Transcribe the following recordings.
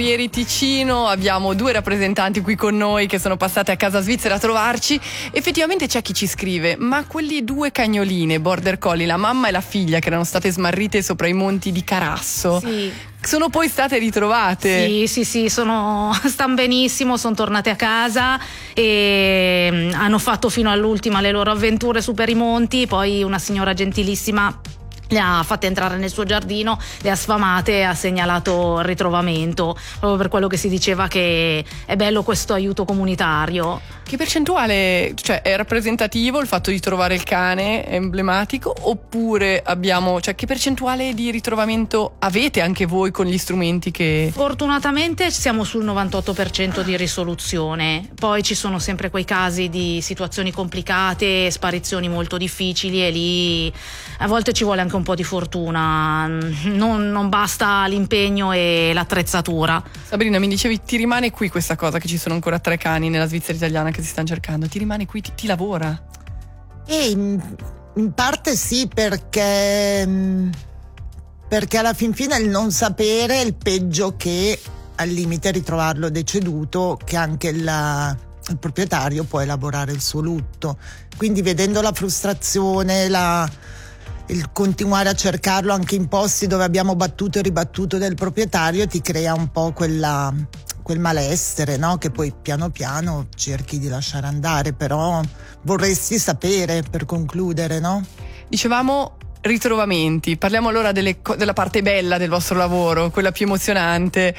Ieri Ticino, abbiamo 2 rappresentanti qui con noi che sono passate a casa svizzera a trovarci. Effettivamente c'è chi ci scrive: ma quelli 2 cagnoline border collie, la mamma e la figlia, che erano state smarrite sopra i monti di Carasso, sì, sono poi state ritrovate? Sì, stanno benissimo, sono tornate a casa e hanno fatto fino all'ultima le loro avventure su per i monti. Poi una signora gentilissima le ha fatte entrare nel suo giardino, le ha sfamate e ha segnalato il ritrovamento, proprio per quello che si diceva che è bello questo aiuto comunitario. Che percentuale, cioè, è rappresentativo il fatto di trovare il cane, è emblematico, oppure che percentuale di ritrovamento avete anche voi con gli strumenti che... Fortunatamente siamo sul 98% di risoluzione, poi ci sono sempre quei casi di situazioni complicate, sparizioni molto difficili, e lì a volte ci vuole anche un po' di fortuna, non basta l'impegno e l'attrezzatura. Sabrina, mi dicevi, ti rimane qui questa cosa che ci sono ancora 3 cani nella Svizzera italiana che si stanno cercando, ti rimane qui, ti lavora? E in parte sì, perché alla fin fine il non sapere è il peggio, che al limite ritrovarlo deceduto, che anche il proprietario può elaborare il suo lutto. Quindi vedendo la frustrazione, il continuare a cercarlo anche in posti dove abbiamo battuto e ribattuto del proprietario, ti crea un po' quel malessere, no? Che poi piano piano cerchi di lasciare andare, però vorresti sapere, per concludere, no? Dicevamo ritrovamenti, parliamo allora della parte bella del vostro lavoro, quella più emozionante.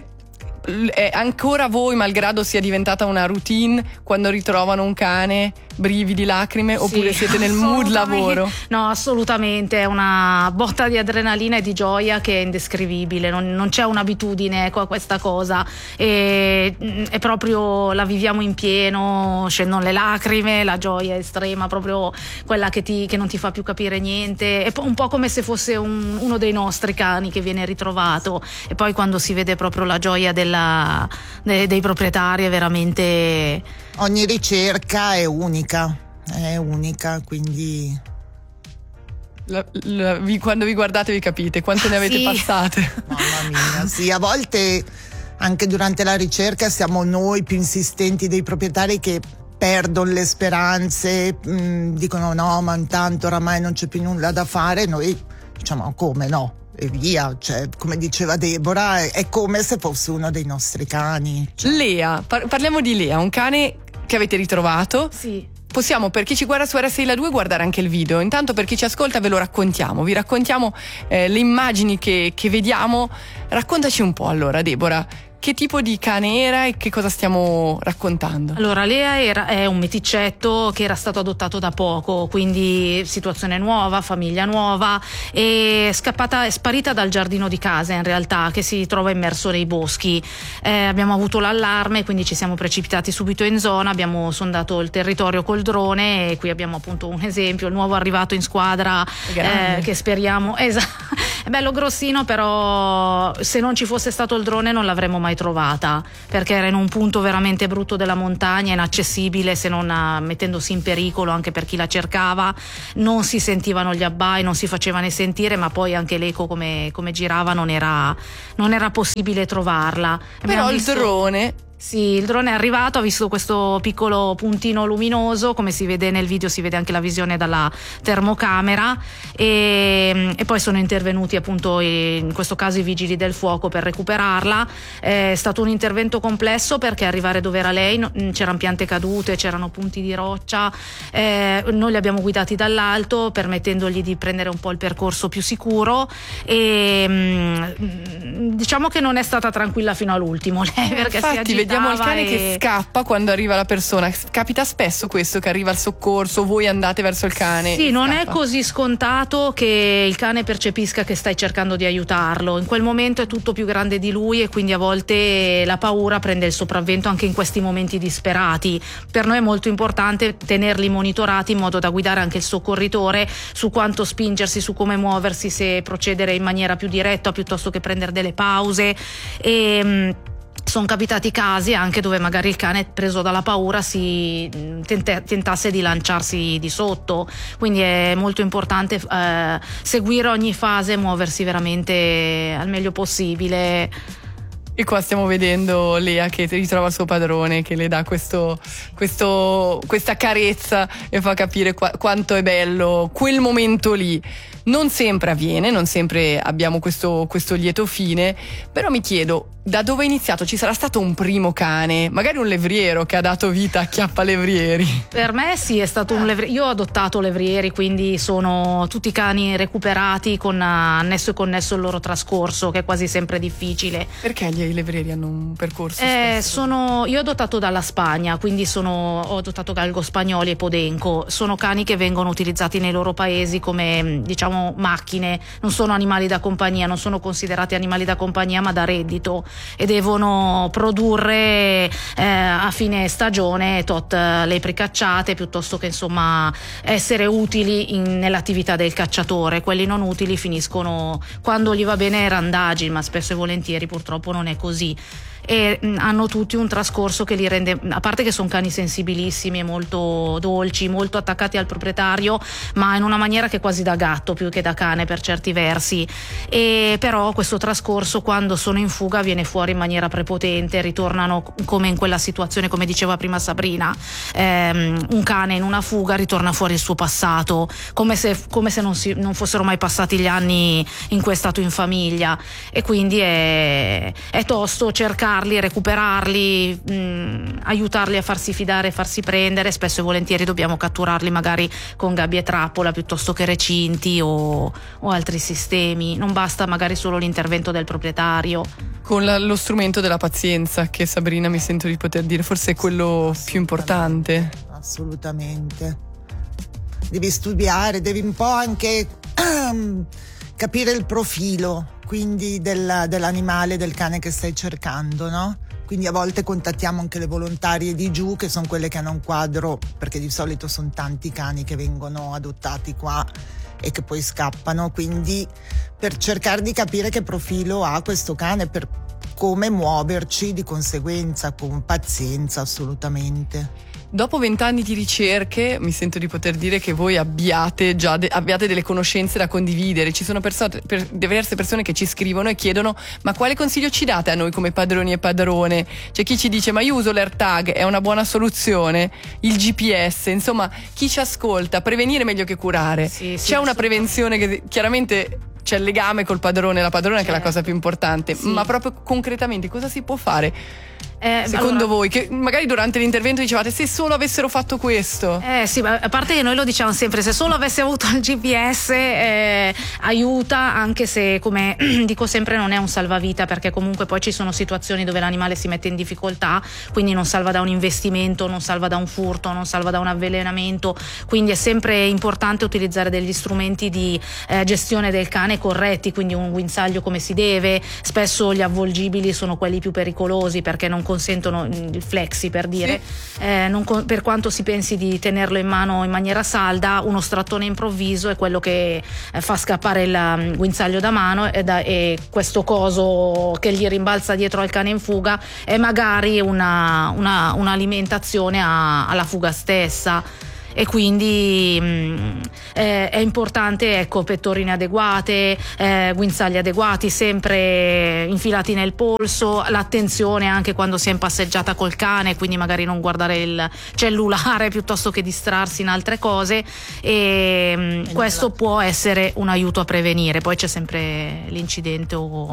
È ancora voi, malgrado sia diventata una routine, quando ritrovano un cane, brividi, lacrime, oppure sì, siete nel mood lavoro? No, assolutamente, è una botta di adrenalina e di gioia che è indescrivibile, non c'è un'abitudine a questa cosa, è proprio, la viviamo in pieno, scendono le lacrime, la gioia è estrema, proprio quella che non ti fa più capire niente, è un po' come se fosse uno dei nostri cani che viene ritrovato, e poi quando si vede proprio la gioia dei proprietari è veramente... Ogni ricerca è unica, quindi... Quando vi guardate vi capite quante ne avete passate. Mamma mia, sì, a volte anche durante la ricerca siamo noi più insistenti dei proprietari, che perdono le speranze, dicono no, ma intanto oramai non c'è più nulla da fare, noi diciamo come no? E via, cioè, come diceva Deborah, è come se fosse uno dei nostri cani. Cioè. Lea, parliamo di Lea, un cane che avete ritrovato. Sì. Possiamo, per chi ci guarda su RSI La 2, guardare anche il video. Intanto, per chi ci ascolta, ve lo raccontiamo. Vi raccontiamo le immagini che vediamo. Raccontaci un po' allora, Deborah. Che tipo di cane era e che cosa stiamo raccontando? Allora, Lea è un meticetto che era stato adottato da poco, quindi situazione nuova, famiglia nuova, è sparita dal giardino di casa, in realtà, che si trova immerso nei boschi. Abbiamo avuto l'allarme, quindi ci siamo precipitati subito in zona, abbiamo sondato il territorio col drone, e qui abbiamo appunto un esempio, il nuovo arrivato in squadra, che speriamo... È bello grossino, però se non ci fosse stato il drone non l'avremmo mai trovata, perché era in un punto veramente brutto della montagna, inaccessibile, se non mettendosi in pericolo anche per chi la cercava. Non si sentivano gli abbai, non si facevano sentire, ma poi anche l'eco come girava non era possibile trovarla. Però il drone... Sì, il drone è arrivato, ha visto questo piccolo puntino luminoso, come si vede nel video, si vede anche la visione dalla termocamera, e poi sono intervenuti appunto in questo caso i vigili del fuoco per recuperarla. È stato un intervento complesso, perché arrivare dove era lei c'erano piante cadute, c'erano punti di roccia, noi li abbiamo guidati dall'alto, permettendogli di prendere un po' il percorso più sicuro, e diciamo che non è stata tranquilla fino all'ultimo lei, perché si agitava. Vediamo il cane che scappa quando arriva la persona. Capita spesso questo, che arriva il soccorso, voi andate verso il cane? Sì, non è così scontato che il cane percepisca che stai cercando di aiutarlo. In quel momento è tutto più grande di lui, e quindi a volte la paura prende il sopravvento anche in questi momenti disperati. Per noi è molto importante tenerli monitorati, in modo da guidare anche il soccorritore su quanto spingersi, su come muoversi, se procedere in maniera più diretta piuttosto che prendere delle pause. E sono capitati casi anche dove magari il cane, preso dalla paura, si tentasse di lanciarsi di sotto, quindi è molto importante seguire ogni fase e muoversi veramente al meglio possibile. E qua stiamo vedendo Lea che ritrova il suo padrone, che le dà questa carezza e fa capire quanto è bello quel momento lì. Non sempre avviene, non sempre abbiamo questo lieto fine, però mi chiedo da dove è iniziato. Ci sarà stato un primo cane, magari un levriero che ha dato vita a Chiappalevrieri? Per me sì, è stato un levriero. Io ho adottato levrieri, quindi sono tutti cani recuperati con annesso e connesso il loro trascorso, che è quasi sempre difficile. Perché i levrieri hanno un percorso? Io ho adottato dalla Spagna, quindi ho adottato galgo spagnoli e podenco. Sono cani che vengono utilizzati nei loro paesi come, diciamo, macchine, non sono animali da compagnia, non sono considerati animali da compagnia ma da reddito, e devono produrre a fine stagione tot lepri cacciate, piuttosto che insomma essere utili nell'attività del cacciatore. Quelli non utili finiscono, quando gli va bene, randagi, ma spesso e volentieri purtroppo non è così. E hanno tutti un trascorso che li rende, a parte che sono cani sensibilissimi e molto dolci, molto attaccati al proprietario, ma in una maniera che è quasi da gatto più che da cane per certi versi. E però questo trascorso, quando sono in fuga, viene fuori in maniera prepotente, ritornano come in quella situazione, come diceva prima Sabrina, un cane in una fuga ritorna fuori il suo passato, come se non fossero mai passati gli anni in cui è stato in famiglia, e quindi è tosto cercarli, recuperarli, aiutarli a farsi fidare, farsi prendere. Spesso e volentieri dobbiamo catturarli magari con gabbie e trappola piuttosto che recinti o altri sistemi. Non basta magari solo l'intervento del proprietario. Con lo strumento della pazienza, che Sabrina mi sento di poter dire forse è quello più importante. Assolutamente. Devi studiare, devi un po' anche capire il profilo, quindi dell'animale, del cane che stai cercando, no? Quindi a volte contattiamo anche le volontarie di giù, che sono quelle che hanno un quadro, perché di solito sono tanti cani che vengono adottati qua e che poi scappano, quindi per cercare di capire che profilo ha questo cane, per come muoverci di conseguenza, con pazienza, assolutamente. Dopo 20 anni di ricerche mi sento di poter dire che voi abbiate delle conoscenze da condividere. Ci sono diverse persone che ci scrivono e chiedono: ma quale consiglio ci date a noi come padroni e padrone? C'è chi ci dice: ma io uso l'AirTag, è una buona soluzione, il GPS, insomma, chi ci ascolta, prevenire è meglio che curare. C'è una prevenzione che chiaramente c'è il legame col padrone e la padrona, che è la cosa più importante, ma proprio concretamente cosa si può fare? Secondo voi, che magari durante l'intervento dicevate: se solo avessero fatto questo. Sì, ma a parte che noi lo diciamo sempre, se solo avessi avuto il GPS aiuta, anche se, come dico sempre, non è un salvavita, perché comunque poi ci sono situazioni dove l'animale si mette in difficoltà, quindi non salva da un investimento, non salva da un furto, non salva da un avvelenamento. Quindi è sempre importante utilizzare degli strumenti di gestione del cane corretti, quindi un guinzaglio come si deve. Spesso gli avvolgibili sono quelli più pericolosi, perché non consentono il flexi, per dire, per quanto si pensi di tenerlo in mano in maniera salda, uno strattone improvviso è quello che fa scappare il guinzaglio da mano, e questo coso che gli rimbalza dietro al cane in fuga è magari un'alimentazione alla fuga stessa. E quindi è importante, ecco, pettorine adeguate, guinzagli adeguati, sempre infilati nel polso, l'attenzione anche quando si è in passeggiata col cane, quindi magari non guardare il cellulare piuttosto che distrarsi in altre cose, e questo può essere un aiuto a prevenire. Poi c'è sempre l'incidente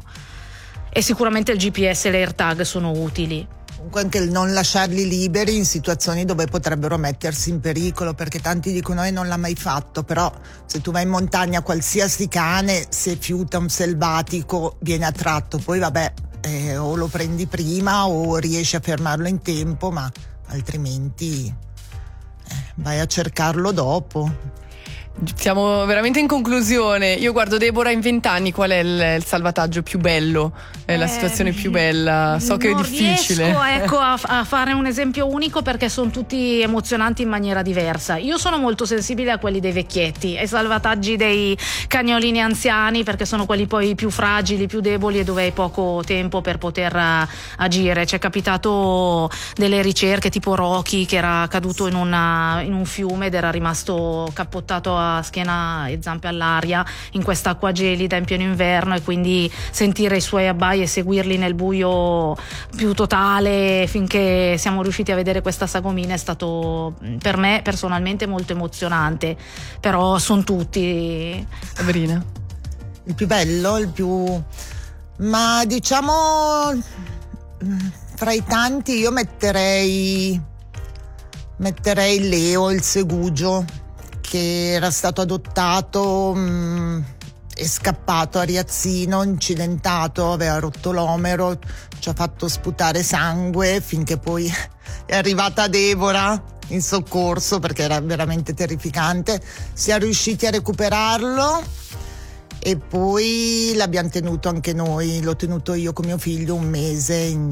e sicuramente il GPS e l'AirTag sono utili. Comunque anche il non lasciarli liberi in situazioni dove potrebbero mettersi in pericolo, perché tanti dicono non l'ha mai fatto, però se tu vai in montagna, qualsiasi cane, se fiuta un selvatico viene attratto, poi vabbè, o lo prendi prima o riesci a fermarlo in tempo, ma altrimenti vai a cercarlo dopo. Siamo veramente in conclusione. Io guardo Deborah, in 20 anni qual è il salvataggio più bello? È la situazione più bella? So che è difficile. Non riesco, a fare un esempio unico, perché sono tutti emozionanti in maniera diversa. Io sono molto sensibile a quelli dei vecchietti, ai salvataggi dei cagnolini anziani, perché sono quelli poi più fragili, più deboli, e dove hai poco tempo per poter agire. C'è capitato delle ricerche tipo Rocky, che era caduto in un fiume ed era rimasto cappottato a schiena e zampe all'aria in questa acqua gelida in pieno inverno, e quindi sentire i suoi abbai e seguirli nel buio più totale finché siamo riusciti a vedere questa sagomina è stato per me personalmente molto emozionante. Però sono tutti. Sabrina? Il più bello, ma diciamo fra i tanti io metterei Leo, il segugio, che era stato adottato, è scappato a Riazzino, incidentato, aveva rotto l'omero, ci ha fatto sputare sangue finché poi è arrivata Deborah in soccorso, perché era veramente terrificante. Siamo riusciti a recuperarlo e poi l'abbiamo tenuto anche noi, l'ho tenuto io con mio figlio 1 mese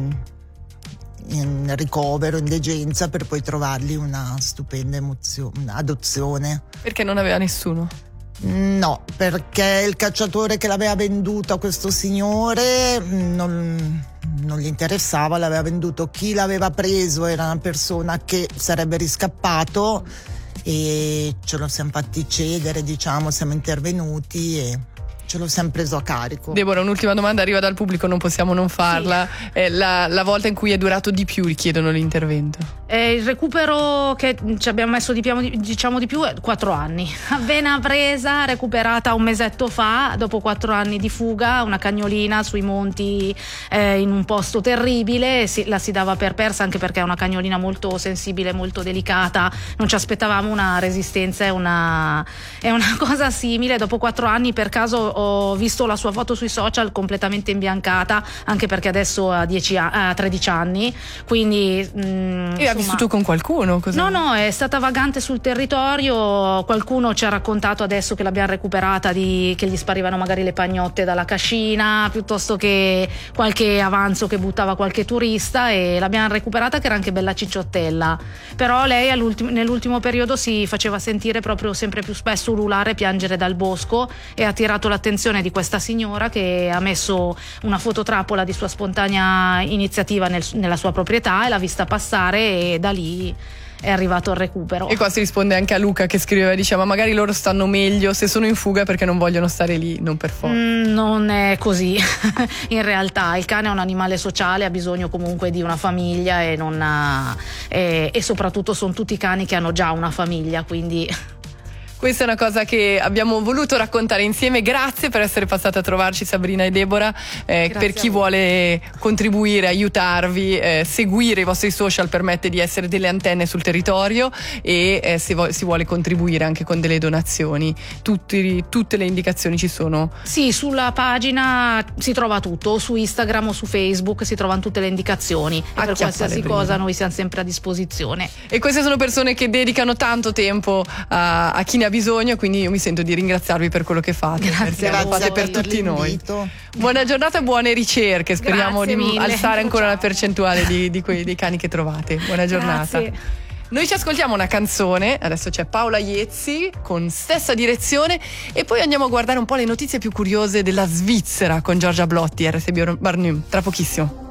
in ricovero, in degenza, per poi trovargli una stupenda adozione. Perché non aveva nessuno? No, perché il cacciatore che l'aveva venduto a questo signore non gli interessava, l'aveva venduto. Chi l'aveva preso era una persona che sarebbe riscappato e ce lo siamo fatti cedere, diciamo, siamo intervenuti e ce l'ho sempre preso a carico. Deborah, un'ultima domanda arriva dal pubblico, non possiamo non farla. Sì. La volta in cui è durato di più richiedono l'intervento? Il recupero che ci abbiamo messo di più è 4 anni. Appena presa, recuperata 1 mesetto fa, dopo 4 anni di fuga, una cagnolina sui monti in un posto terribile, la si dava per persa, anche perché è una cagnolina molto sensibile, molto delicata, non ci aspettavamo una resistenza, è una cosa simile. Dopo 4 anni per caso ho visto la sua foto sui social completamente imbiancata, anche perché adesso ha 13 anni, quindi ha vissuto con qualcuno? Cos'è? No, è stata vagante sul territorio. Qualcuno ci ha raccontato adesso che l'abbiamo recuperata che gli sparivano magari le pagnotte dalla cascina, piuttosto che qualche avanzo che buttava qualche turista, e l'abbiamo recuperata che era anche bella cicciottella. Però lei nell'ultimo periodo si faceva sentire proprio sempre più spesso ululare e piangere dal bosco, e ha attirato l'attenzione di questa signora, che ha messo una fototrappola di sua spontanea iniziativa nella sua proprietà, e l'ha vista passare, e da lì è arrivato il recupero. E qua si risponde anche a Luca, che scriveva, diceva: magari loro stanno meglio se sono in fuga perché non vogliono stare lì, non per forza. Non è così. In realtà il cane è un animale sociale, ha bisogno comunque di una famiglia, e soprattutto sono tutti cani che hanno già una famiglia, quindi questa è una cosa che abbiamo voluto raccontare insieme. Grazie per essere passate a trovarci, Sabrina e Deborah. Per chi vuole contribuire, aiutarvi, seguire i vostri social permette di essere delle antenne sul territorio, e se si vuole contribuire anche con delle donazioni, tutte le indicazioni ci sono. Sì, sulla pagina si trova tutto, o su Instagram o su Facebook si trovano tutte le indicazioni, e per qualsiasi cosa noi siamo sempre a disposizione. E queste sono persone che dedicano tanto tempo a chi ne ha bisogno, quindi io mi sento di ringraziarvi per quello che fate. Grazie, lo fate per tutti noi. Buona giornata e buone ricerche, speriamo di alzare ancora la percentuale dei cani che trovate. Buona giornata. Grazie. Noi ci ascoltiamo una canzone, adesso c'è Paola Iezzi con Stessa Direzione, e poi andiamo a guardare un po' le notizie più curiose della Svizzera con Giorgia Blotti, RTB Barnum, tra pochissimo.